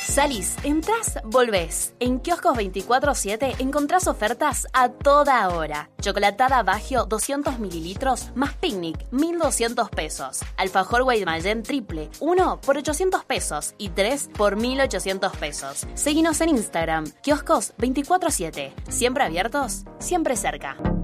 Salís, entrás, volvés. En Kioscos 24/7 encontrás ofertas a toda hora. Chocolatada Baggio 200 mililitros más picnic, 1.200 pesos. Alfajor Guaymallén triple, 1 por 800 pesos y 3 por 1.800 pesos. Seguinos en Instagram, Kioscos 24/7. Siempre abiertos, siempre cerca.